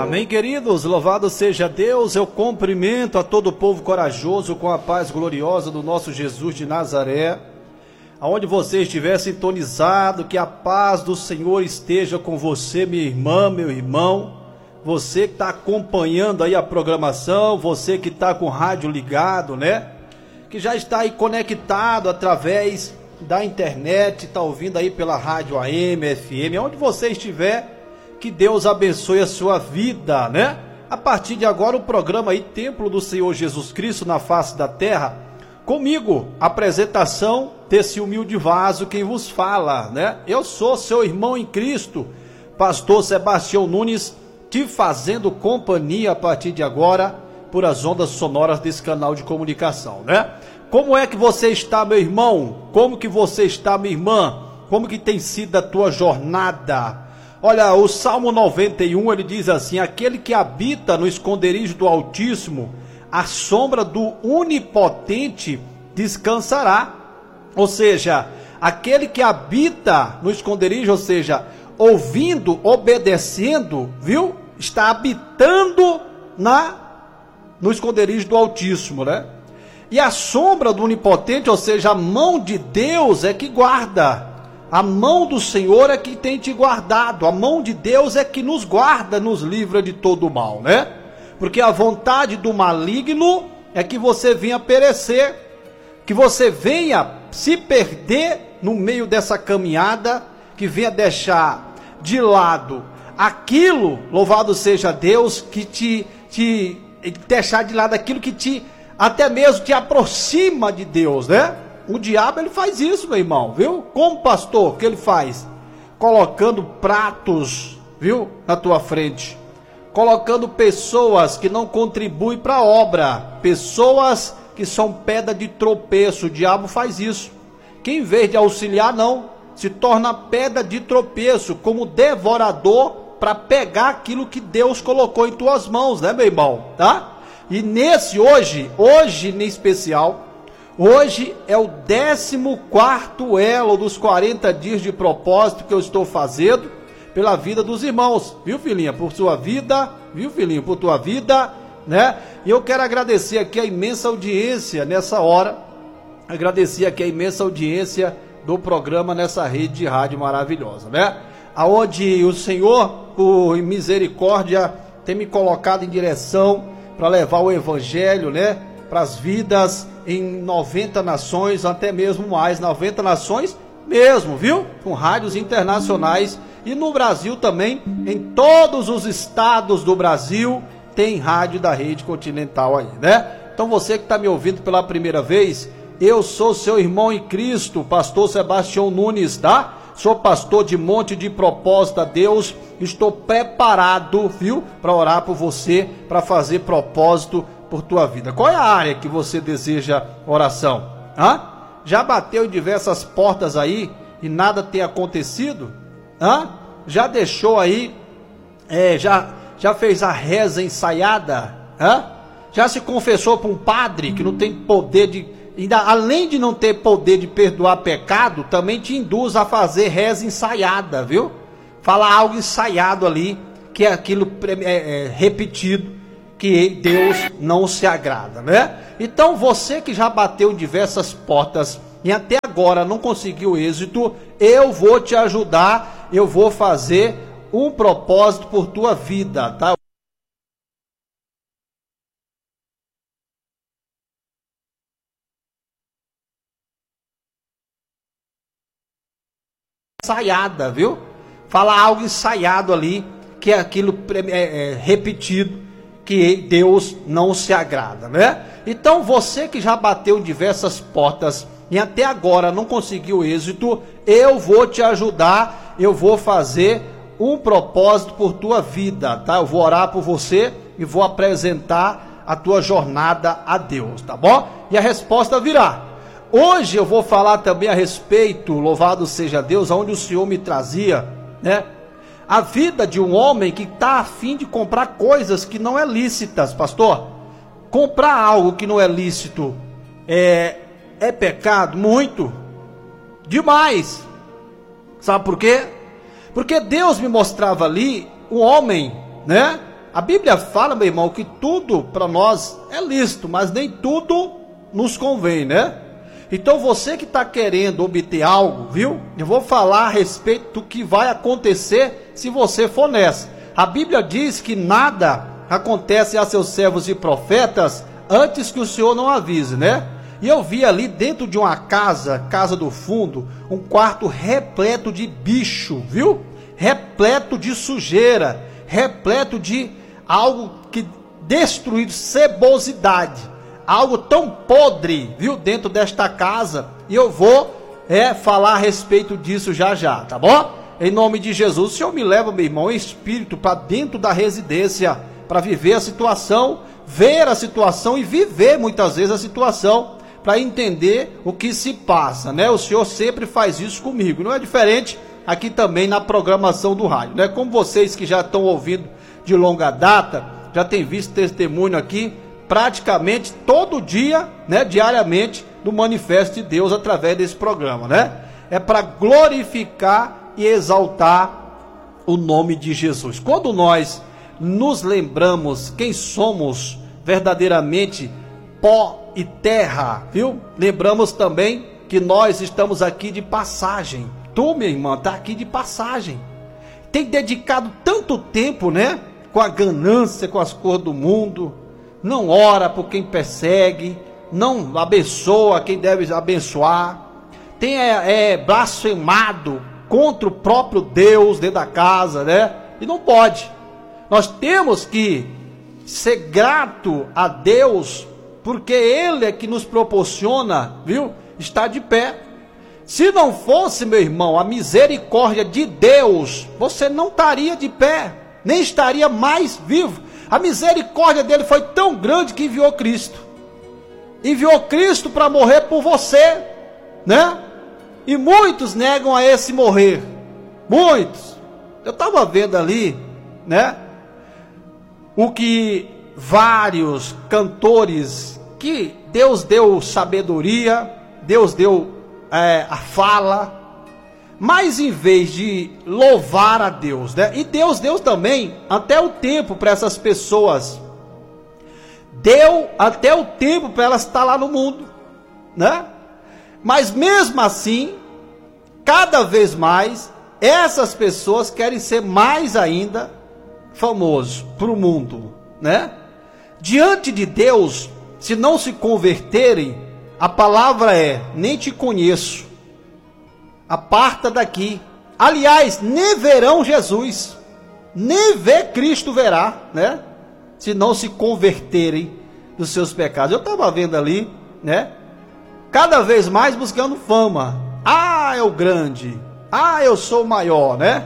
Amém, queridos, louvado seja Deus. Eu cumprimento a todo o povo corajoso com a paz gloriosa do nosso Jesus de Nazaré. Aonde você estiver sintonizado, que a paz do Senhor esteja com você, minha irmã, meu irmão. Você que está acompanhando aí a programação, você que está com o rádio ligado, né? Que já está aí conectado através da internet, está ouvindo aí pela rádio AM, FM, onde você estiver. Que Deus abençoe a sua vida, né? A partir de agora o programa aí, Templo do Senhor Jesus Cristo na face da terra. Comigo, apresentação desse humilde vaso, quem vos fala, né? Eu sou seu irmão em Cristo, pastor Sebastião Nunes, te fazendo companhia a partir de agora, por as ondas sonoras desse canal de comunicação, né? Como é que você está, meu irmão? Como que você está, minha irmã? Como que tem sido a tua jornada? Olha, o Salmo 91, ele diz assim: aquele que habita no esconderijo do Altíssimo, à sombra do Onipotente descansará. Ou seja, aquele que habita no esconderijo, ou seja, ouvindo, obedecendo, viu? Está habitando no esconderijo do Altíssimo, né? E a sombra do Onipotente, ou seja, a mão de Deus é que guarda. A mão do Senhor é que tem te guardado. A mão de Deus é que nos guarda, nos livra de todo o mal, né? Porque a vontade do maligno é que você venha perecer, que você venha se perder no meio dessa caminhada, que venha deixar de lado aquilo, louvado seja Deus, que te deixar de lado aquilo que até mesmo te aproxima de Deus, né? O diabo, ele faz isso, meu irmão, viu? Como pastor, o que ele faz? Colocando pratos, viu? Na tua frente. Colocando pessoas que não contribuem para a obra. Pessoas que são pedra de tropeço. O diabo faz isso. Que em vez de auxiliar, não. Se torna pedra de tropeço, como devorador, para pegar aquilo que Deus colocou em tuas mãos, né, meu irmão? Tá? E hoje em especial, hoje é o 14º elo dos 40 dias de propósito que eu estou fazendo pela vida dos irmãos, viu, filhinha? Por sua vida, viu, filhinho? Por tua vida, né? E eu quero agradecer aqui a imensa audiência nessa hora, agradecer aqui a imensa audiência do programa nessa rede de rádio maravilhosa, né? Aonde o Senhor, por misericórdia, tem me colocado em direção para levar o evangelho, né? Para as vidas em 90 nações, até mesmo mais, 90 nações mesmo, viu? Com rádios internacionais e no Brasil também, em todos os estados do Brasil, tem rádio da Rede Continental aí, né? Então você que está me ouvindo pela primeira vez, eu sou seu irmão em Cristo, pastor Sebastião Nunes, tá? Sou pastor de Monte de Propósito a Deus, estou preparado, viu? Para orar por você, para fazer propósito por tua vida. Qual é a área que você deseja oração? Hã? Já bateu em diversas portas aí e nada tem acontecido? Hã? Já deixou aí, já fez a reza ensaiada? Hã? Já se confessou para um padre que não tem poder ainda, além de não ter poder de perdoar pecado, também te induz a fazer reza ensaiada, viu? Fala algo ensaiado ali, que é aquilo repetido, que Deus não se agrada, né? Então você que já bateu em diversas portas e até agora não conseguiu êxito, eu vou te ajudar, eu vou fazer um propósito por tua vida, tá? Ensaiada, viu? Fala algo ensaiado ali, que é aquilo repetido, que Deus não se agrada, né? Então você que já bateu em diversas portas e até agora não conseguiu êxito, eu vou te ajudar, eu vou fazer um propósito por tua vida, tá? Eu vou orar por você e vou apresentar a tua jornada a Deus, tá bom? E a resposta virá. Hoje eu vou falar também a respeito, louvado seja Deus, aonde o Senhor me trazia, né? A vida de um homem que está a fim de comprar coisas que não é lícitas, pastor. Comprar algo que não é lícito é pecado? Muito. Demais. Sabe por quê? Porque Deus me mostrava ali um homem, né? A Bíblia fala, meu irmão, que tudo para nós é lícito, mas nem tudo nos convém, né? Então você que está querendo obter algo, viu? Eu vou falar a respeito do que vai acontecer se você for nessa. A Bíblia diz que nada acontece a seus servos e profetas antes que o Senhor não avise, né? E eu vi ali dentro de uma casa do fundo, um quarto repleto de bicho, viu? Repleto de sujeira, repleto de algo que destruído, cebosidade, algo tão podre, viu? Dentro desta casa, e eu vou falar a respeito disso já, tá bom? Em nome de Jesus, o Senhor me leva, meu irmão, em espírito para dentro da residência, para viver a situação, ver a situação e viver muitas vezes a situação, para entender o que se passa, né? O Senhor sempre faz isso comigo, não é diferente aqui também na programação do rádio, né? Como vocês que já estão ouvindo de longa data, já tem visto testemunho aqui, praticamente todo dia, né? Diariamente, do Manifesto de Deus através desse programa, né? É para glorificar e exaltar o nome de Jesus. Quando nós nos lembramos quem somos verdadeiramente, pó e terra, viu? Lembramos também que nós estamos aqui de passagem. Tu, minha irmã, está aqui de passagem. Tem dedicado tanto tempo, né? Com a ganância, com as coisas do mundo. Não ora por quem persegue. Não abençoa quem deve abençoar. Tem blasfemado contra o próprio Deus dentro da casa, né? E não pode. Nós temos que ser grato a Deus, porque Ele é que nos proporciona, viu? Estar de pé. Se não fosse, meu irmão, a misericórdia de Deus, você não estaria de pé, nem estaria mais vivo. A misericórdia dele foi tão grande que enviou Cristo. Enviou Cristo para morrer por você, né? E muitos negam a esse morrer. Muitos. Eu estava vendo ali, né? O que vários cantores, que Deus deu sabedoria, Deus deu a fala, mas em vez de louvar a Deus, né? E Deus deu também até o tempo para essas pessoas, deu até o tempo para elas estar lá no mundo, né? Mas mesmo assim, cada vez mais, essas pessoas querem ser mais ainda famosos para o mundo, né? Diante de Deus, se não se converterem, a palavra nem te conheço, aparta daqui. Aliás, nem verão Jesus, nem ver Cristo verá, né? Se não se converterem dos seus pecados. Eu estava vendo ali, né? Cada vez mais buscando fama. Ah, é o grande. Ah, eu sou o maior, né?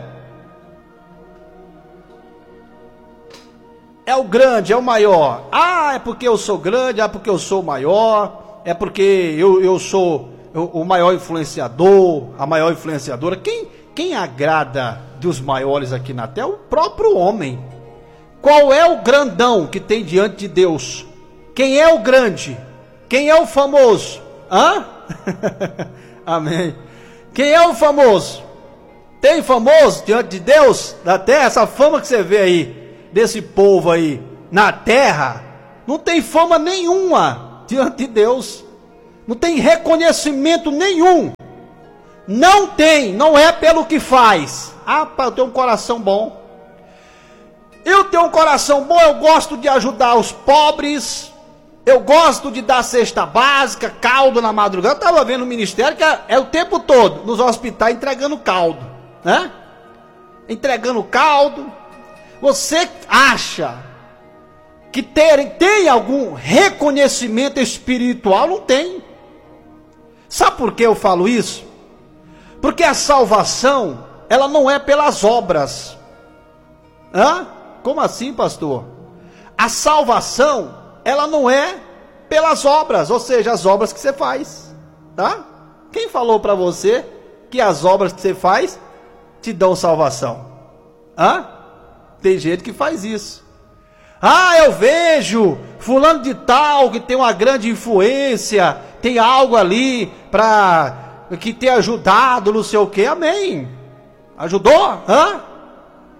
É o grande, é o maior. Ah, é porque eu sou grande, é porque eu sou o maior, é porque eu sou o maior influenciador, a maior influenciadora. Quem agrada dos maiores aqui na terra? O próprio homem. Qual é o grandão que tem diante de Deus? Quem é o grande? Quem é o famoso? Hã? Amém. Quem é o famoso? Tem famoso diante de Deus na terra? Essa fama que você vê aí, desse povo aí na terra, não tem fama nenhuma diante de Deus, não tem reconhecimento nenhum, não tem, não é pelo que faz. Ah, eu tenho um coração bom, eu tenho um coração bom, eu gosto de ajudar os pobres, eu gosto de dar cesta básica, caldo na madrugada. Eu estava vendo no ministério que é o tempo todo nos hospitais entregando caldo, né? Entregando caldo. Você acha que tem algum reconhecimento espiritual? Não tem. Sabe por que eu falo isso? Porque a salvação, ela não é pelas obras. Hã? Como assim, pastor? A salvação, ela não é pelas obras, ou seja, as obras que você faz, tá? Quem falou para você que as obras que você faz te dão salvação? Hã? Tem gente que faz isso. Ah, eu vejo fulano de tal que tem uma grande influência, tem algo ali para que ter ajudado, não sei o que. Amém. Ajudou? Hã?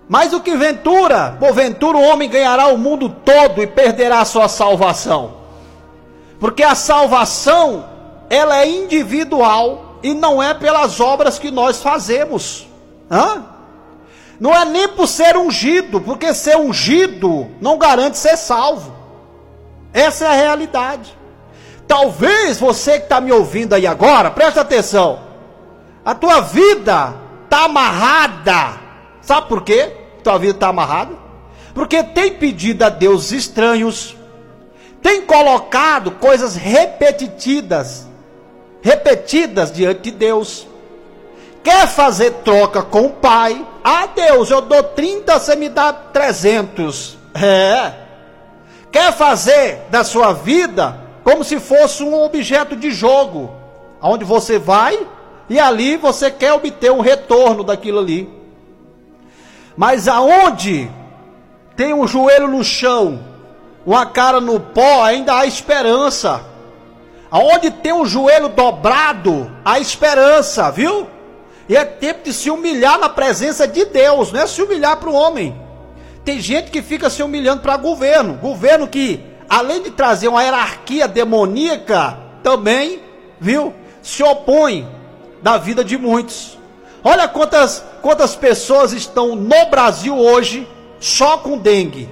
Mas o que porventura o homem ganhará o mundo todo e perderá a sua salvação. Porque a salvação, ela é individual e não é pelas obras que nós fazemos. Não é nem por ser ungido, porque ser ungido não garante ser salvo. Essa é a realidade. Talvez você que está me ouvindo aí agora, presta atenção, a tua vida está amarrada. Sabe por quê? Tua vida está amarrada? Porque tem pedido a deuses estranhos, tem colocado coisas repetidas diante de Deus, quer fazer troca com o Pai. Deus, eu dou 30, você me dá 300. Quer fazer da sua vida como se fosse um objeto de jogo, onde você vai e ali você quer obter um retorno daquilo ali. Mas aonde tem um joelho no chão, uma cara no pó, ainda há esperança. Aonde tem um joelho dobrado, há esperança, viu? E é tempo de se humilhar na presença de Deus, não é se humilhar para o homem. Tem gente que fica se humilhando para governo que, além de trazer uma hierarquia demoníaca, também, viu, se opõe da vida de muitos. Olha quantas pessoas estão no Brasil hoje só com dengue.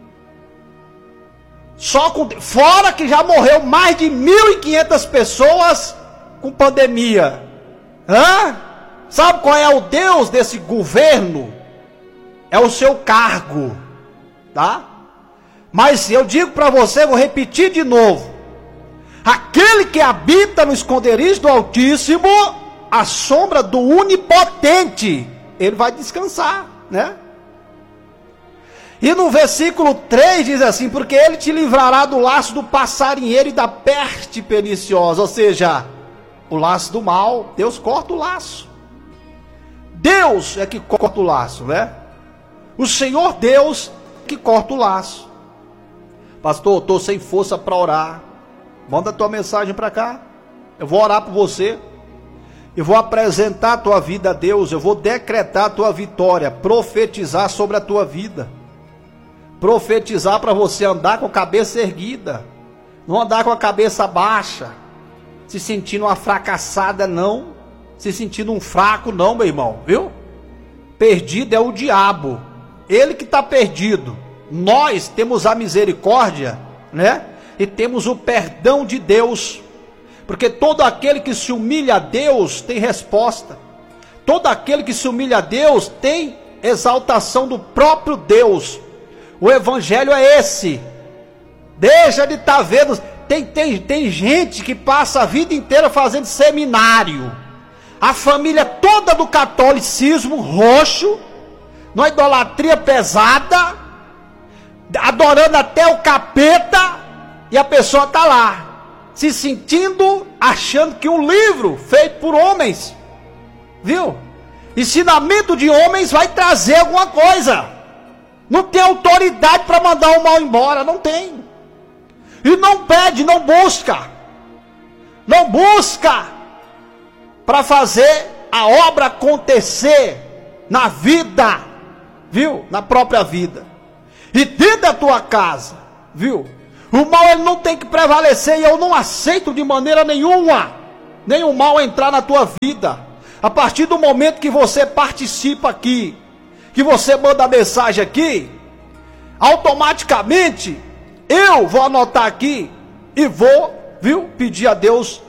Fora que já morreu mais de 1.500 pessoas com pandemia. Sabe qual é o Deus desse governo? É o seu cargo, tá? Mas eu digo para você, vou repetir de novo: aquele que habita no esconderijo do Altíssimo, a sombra do Onipotente, ele vai descansar, né? E no versículo 3 diz assim: porque ele te livrará do laço do passarinheiro e da peste perniciosa. Ou seja, o laço do mal, Deus corta o laço. Deus é que corta o laço, né? O Senhor Deus que corta o laço. Pastor, eu estou sem força para orar. Manda a tua mensagem para cá. Eu vou orar por você. Eu vou apresentar a tua vida a Deus. Eu vou decretar a tua vitória. Profetizar sobre a tua vida. Profetizar para você andar com a cabeça erguida. Não andar com a cabeça baixa. Se sentindo uma fracassada, não. Se sentindo um fraco, não, meu irmão. Viu? Perdido é o diabo. Ele que está perdido. Nós temos a misericórdia, né? E temos o perdão de Deus. Porque todo aquele que se humilha a Deus tem resposta. Todo aquele que se humilha a Deus tem exaltação do próprio Deus. O evangelho é esse. Deixa de estar vendo. Tem gente que passa a vida inteira fazendo seminário. A família toda do catolicismo roxo, numa idolatria pesada, adorando até o capeta, e a pessoa está lá, se sentindo, achando que um livro feito por homens, viu? Ensinamento de homens vai trazer alguma coisa. Não tem autoridade para mandar o mal embora, não tem. E não pede, não busca para fazer a obra acontecer na vida, viu? Na própria vida. E dentro da tua casa, viu? O mal ele não tem que prevalecer, e eu não aceito de maneira nenhuma nenhum mal entrar na tua vida. A partir do momento que você participa aqui, que você manda a mensagem aqui, automaticamente eu vou anotar aqui e vou, viu, pedir a Deus